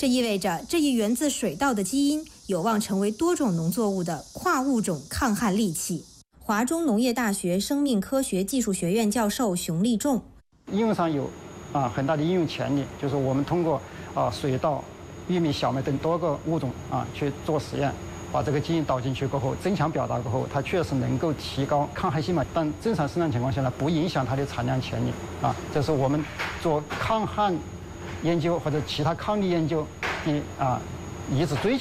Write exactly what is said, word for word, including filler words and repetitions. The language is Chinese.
这意味着这一源自水稻的基因有望成为多种农作物的跨物种抗旱利器。华中农业大学生命科学技术学院教授熊立仲： 应用上有啊很大的应用潜力，就是我们通过啊水稻、玉米、小麦等多个物种啊去做实验。 把这个基因导进去过后，增强表达过后，它确实能够提高抗旱性嘛。但正常生长情况下呢，不影响它的产量潜力啊。这是我们做抗旱研究或者其他抗力研究的啊一直追求。